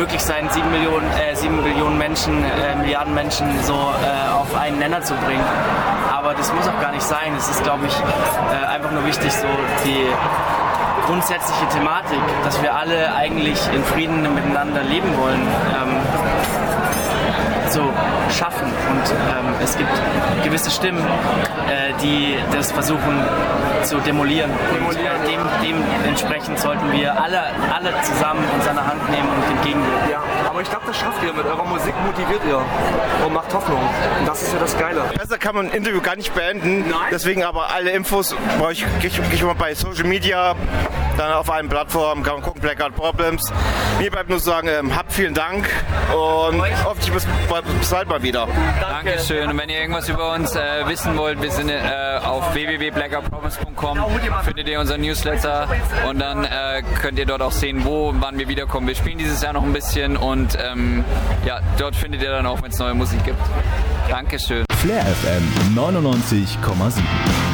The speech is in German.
möglich sein, 7 Billionen Menschen, Milliarden Menschen so auf einen Nenner zu bringen. Aber das muss auch gar nicht sein. Es ist, glaube ich, einfach nur wichtig, so die grundsätzliche Thematik, dass wir alle eigentlich in Frieden miteinander leben wollen, so schaffen. Und es gibt gewisse Stimmen, die das versuchen zu demolieren. Und dementsprechend sollten wir alle zusammen uns an der Hand nehmen und entgegenwirken. Ja, aber ich glaube, das schafft ihr. Mit eurer Musik motiviert ihr und macht Hoffnung. Und das ist ja das Geile. Besser kann man ein Interview gar nicht beenden. Nein. Deswegen aber alle Infos gehe ich mal bei Social Media, dann auf allen Plattformen, kann man gucken, Blackout Problems. Mir bleibt nur zu sagen, habt vielen Dank und hoffentlich bis bald mal wieder. Dankeschön. Und wenn ihr irgendwas über uns wissen wollt, wir sind auf www.blackoutproblems.com, findet ihr unseren Newsletter und dann könnt ihr dort auch sehen, wann wir wiederkommen. Wir spielen dieses Jahr noch ein bisschen und dort findet ihr dann auch, wenn es neue Musik gibt. Dankeschön. Flair FM 99,7.